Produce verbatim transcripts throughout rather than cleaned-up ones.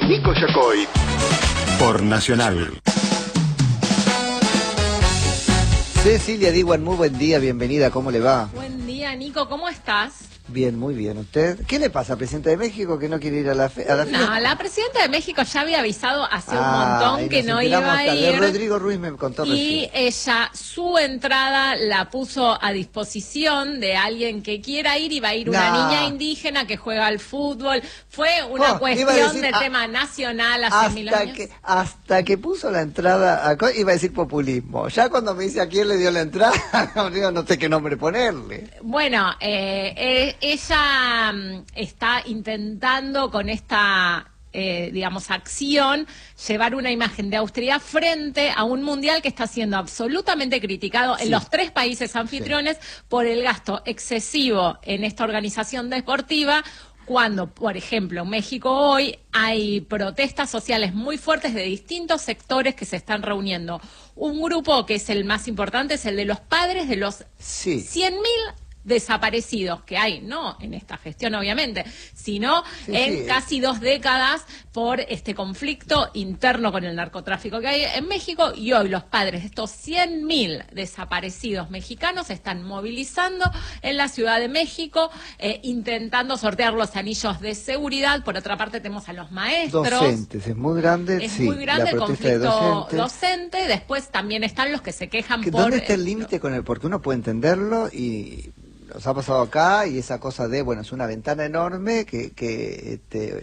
Nico Yacoy por Nacional. Cecilia Diwan, muy buen día, bienvenida, ¿cómo le va? Buen día, Nico, ¿cómo estás? Bien, muy bien. ¿Usted? ¿Qué le pasa, presidente de México, que no quiere ir a la, fe a la fiesta? No, la presidenta de México ya había avisado hace ah, un montón que no iba a ir. Rodrigo Ruiz me contó Y recién. ella, su entrada la puso a disposición de alguien que quiera ir, y va a ir una nah. niña indígena que juega al fútbol. Fue una oh, cuestión decir, de a, tema nacional hace hasta mil años. Que, hasta que puso la entrada, a, iba a decir populismo. Ya cuando me dice a quién le dio la entrada, no sé qué nombre ponerle. Bueno, eh, eh, ella está intentando con esta, eh, digamos, acción llevar una imagen de austeridad frente a un mundial que está siendo absolutamente criticado sí. en los tres países anfitriones sí. por el gasto excesivo en esta organización deportiva, cuando, por ejemplo, en México hoy hay protestas sociales muy fuertes de distintos sectores que se están reuniendo. Un grupo que es el más importante es el de los padres de los sí. cien mil desaparecidos que hay, no en esta gestión obviamente, sino sí, en sí. casi dos décadas por este conflicto interno con el narcotráfico que hay en México, y hoy los padres de estos cien mil desaparecidos mexicanos se están movilizando en la Ciudad de México, eh, intentando sortear los anillos de seguridad. Por otra parte tenemos a los maestros. Docentes, es muy grande. Es sí, muy grande el conflicto docente. docente. Después también están los que se quejan ¿Que por... ¿Dónde está el límite con el? Porque uno puede entenderlo y... nos ha pasado acá, y esa cosa de, bueno, es una ventana enorme que, que este,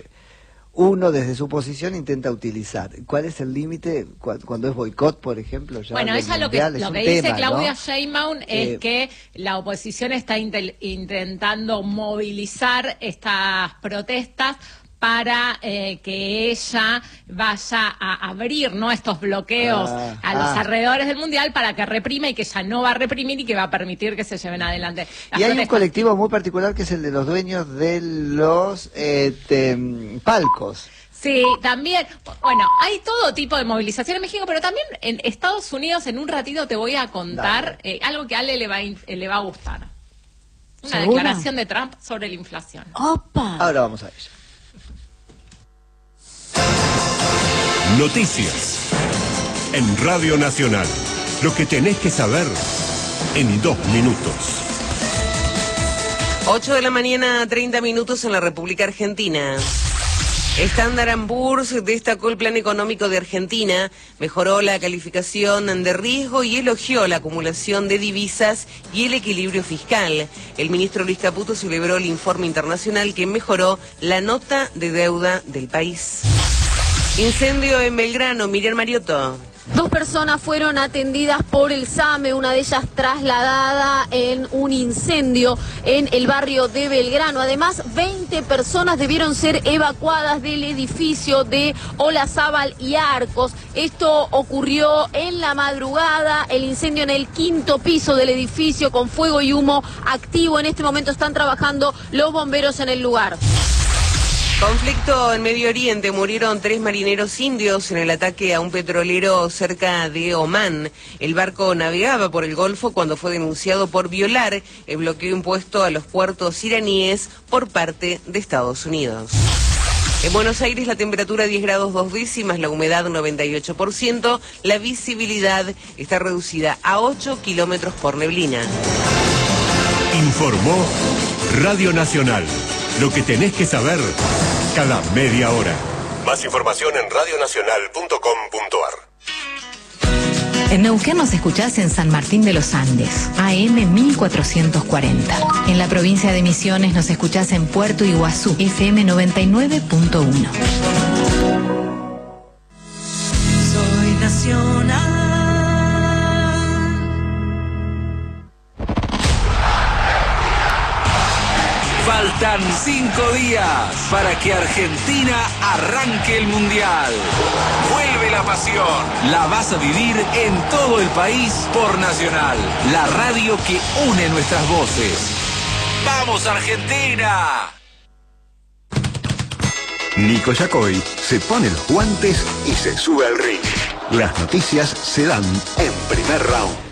uno desde su posición intenta utilizar. ¿Cuál es el límite cuando es boicot, por ejemplo? Ya bueno, ella lo que, lo que dice tema, Claudia ¿no? Sheinbaum es eh, que la oposición está intentando movilizar estas protestas para eh, que ella vaya a abrir no estos bloqueos ah, a los ah. alrededores del mundial, para que reprima, y que ella no va a reprimir y que va a permitir que se lleven adelante las y protestas. Hay un colectivo muy particular que es el de los dueños de los eh, te, palcos. Sí, también, bueno, hay todo tipo de movilización en México, pero también en Estados Unidos. En un ratito te voy a contar eh, algo que a Ale le va, eh, le va a gustar. Una ¿Segura? declaración de Trump sobre la inflación. ¡Opa! Ahora vamos a ella. Noticias en Radio Nacional. Lo que tenés que saber en dos minutos. ocho de la mañana, treinta minutos en la República Argentina. Standard and Poor's destacó el plan económico de Argentina, mejoró la calificación de riesgo y elogió la acumulación de divisas y el equilibrio fiscal. El ministro Luis Caputo celebró el informe internacional que mejoró la nota de deuda del país. Incendio en Belgrano, Miriam Mariotto. Dos personas fueron atendidas por el SAME, una de ellas trasladada en un incendio en el barrio de Belgrano. Además, veinte personas debieron ser evacuadas del edificio de Olazábal y Arcos. Esto ocurrió en la madrugada, el incendio en el quinto piso del edificio, con fuego y humo activo. En este momento están trabajando los bomberos en el lugar. Conflicto en Medio Oriente, murieron tres marineros indios en el ataque a un petrolero cerca de Omán. El barco navegaba por el Golfo cuando fue denunciado por violar el bloqueo impuesto a los puertos iraníes por parte de Estados Unidos. En Buenos Aires la temperatura diez grados dos décimas, la humedad noventa y ocho por ciento, la visibilidad está reducida a ocho kilómetros por neblina. Informó Radio Nacional. Lo que tenés que saber cada media hora. Más información en radio nacional punto com punto ar. En Neuquén nos escuchás en San Martín de los Andes, A M mil cuatrocientos cuarenta. En la provincia de Misiones nos escuchás en Puerto Iguazú, F M noventa y nueve punto uno. Soy nacional. Faltan cinco días para que Argentina arranque el Mundial. Vuelve la pasión. La vas a vivir en todo el país por Nacional, la radio que une nuestras voces. ¡Vamos, Argentina! Nico Yacoy se pone los guantes y se sube al ring. Las noticias se dan en primer round.